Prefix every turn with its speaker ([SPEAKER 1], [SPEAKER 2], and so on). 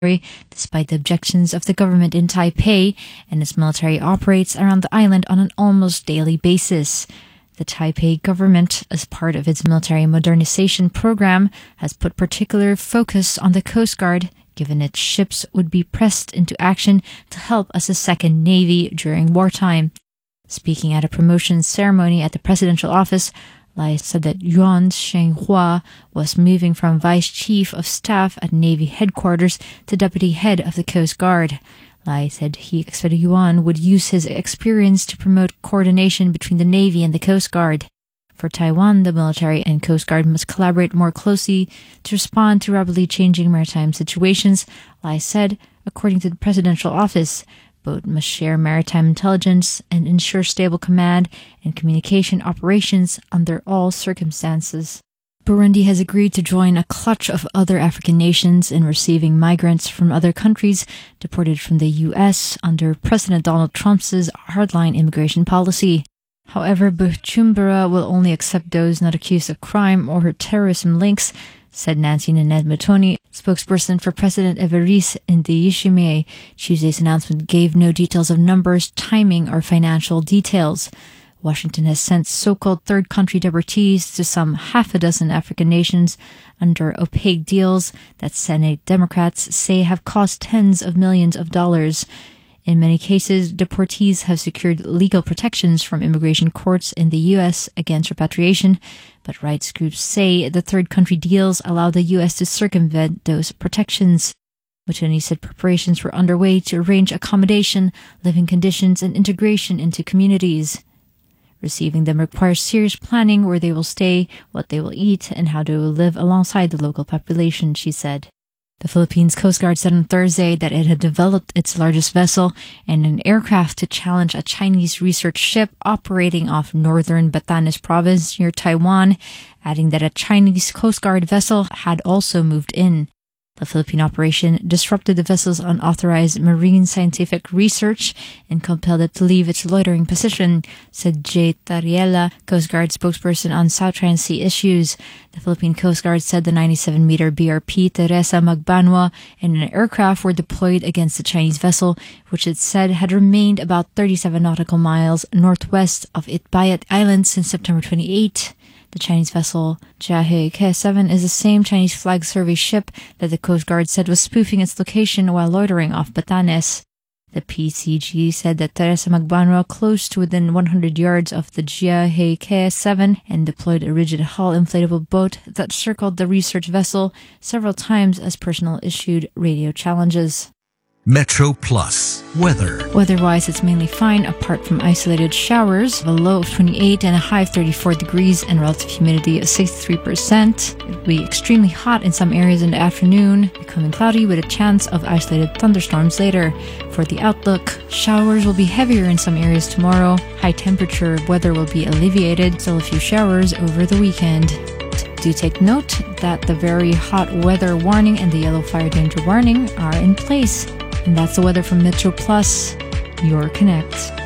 [SPEAKER 1] despite the objections of the government in Taipei, and its military operates around the island on an almost daily basis. The Taipei government, as part of its military modernization program, has put particular focus on the Coast Guard, given its ships would be pressed into action to help as a second navy during wartime. Speaking at a promotion ceremony at the presidential office, Lai said that Yuan Shenghua was moving from Vice Chief of Staff at Navy headquarters to Deputy Head of the Coast Guard. Lai said he expected Yuan would use his experience to promote coordination between the Navy and the Coast Guard. For Taiwan, the military and Coast Guard must collaborate more closely to respond to rapidly changing maritime situations, Lai said, according to the presidential office. Both must share maritime intelligence and ensure stable command and communication operations under all circumstances. Burundi has agreed to join a clutch of other African nations in receiving migrants from other countries deported from the U.S. under President Donald Trump's hardline immigration policy. However, Bujumbura will only accept those not accused of crime or terrorism links, said Nancy Nanette Mutoni, spokesperson for President Evariste Ndayishimiye. Tuesday's announcement gave no details of numbers, timing, or financial details. Washington has sent so-called third country deportees to some half a dozen African nations under opaque deals that Senate Democrats say have cost tens of millions of dollars. In many cases, deportees have secured legal protections from immigration courts in the U.S. against repatriation, but rights groups say the third country deals allow the U.S. to circumvent those protections. Mutoni said preparations were underway to arrange accommodation, living conditions, and integration into communities. Receiving them requires serious planning where they will stay, what they will eat, and how they will live alongside the local population, she said. The Philippines Coast Guard said on Thursday that it had developed its largest vessel and an aircraft to challenge a Chinese research ship operating off northern Batanes province near Taiwan, adding that a Chinese Coast Guard vessel had also moved in. The Philippine operation disrupted the vessel's unauthorized marine scientific research and compelled it to leave its loitering position, said Jay Tariela, Coast Guard spokesperson on South China Sea issues. The Philippine Coast Guard said the 97-meter BRP Teresa Magbanua and an aircraft were deployed against the Chinese vessel, which it said had remained about 37 nautical miles northwest of Itbayat Island since September 28. The Chinese vessel Jiahe Ke-7 is the same Chinese flag survey ship that the Coast Guard said was spoofing its location while loitering off Batanes. The PCG said that Teresa Magbanua close to within 100 yards of the Jiahe Ke-7 and deployed a rigid hull inflatable boat that circled the research vessel several times as personnel issued radio challenges.
[SPEAKER 2] Metro Plus weather.
[SPEAKER 1] Weather-wise, it's mainly fine apart from isolated showers. A low of 28 and a high of 34 degrees and relative humidity of 63%. It will be extremely hot in some areas in the afternoon, becoming cloudy with a chance of isolated thunderstorms later. For the outlook, showers will be heavier in some areas tomorrow. High temperature weather will be alleviated, still a few showers over the weekend. Do take note that the very hot weather warning and the yellow fire danger warning are in place. And that's the weather from Metro Plus, your Connect.